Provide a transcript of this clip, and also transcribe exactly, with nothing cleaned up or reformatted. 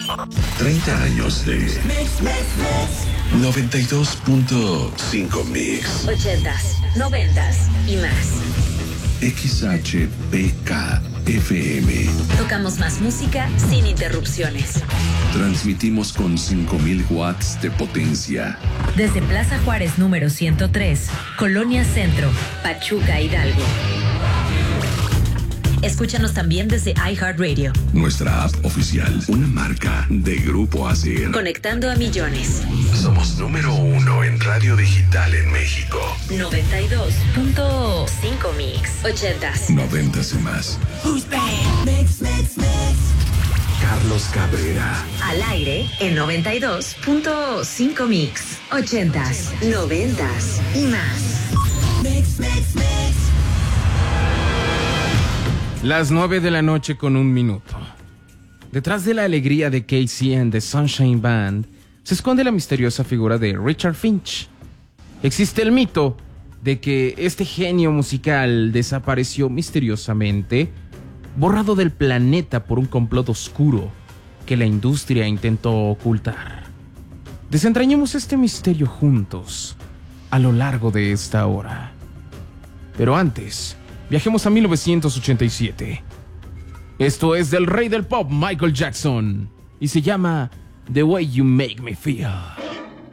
treinta años de noventa y dos punto cinco Mix. ochentas, noventas y más. X H P K F M. Tocamos más música sin interrupciones. Transmitimos con cinco mil watts de potencia. Desde Plaza Juárez número ciento tres, Colonia Centro, Pachuca, Hidalgo. Escúchanos también desde iHeartRadio. Nuestra app oficial, una marca de Grupo A C R. Conectando a millones. Somos número uno en radio digital en México. noventa y dos punto cinco Mix. ochentas. Noventas y más. Mix, mix, mix. Carlos Cabrera. Al aire en noventa y dos punto cinco Mix. ochentas, noventas y más. Mix, mix, mix. Las nueve de la noche con un minuto. Detrás de la alegría de K C and the Sunshine Band se esconde la misteriosa figura de Richard Finch. Existe el mito de que este genio musical desapareció misteriosamente, borrado del planeta por un complot oscuro que la industria intentó ocultar. Desentrañemos este misterio juntos a lo largo de esta hora. Pero antes, viajemos a mil novecientos ochenta y siete. Esto es del rey del pop, Michael Jackson, y se llama The Way You Make Me Feel.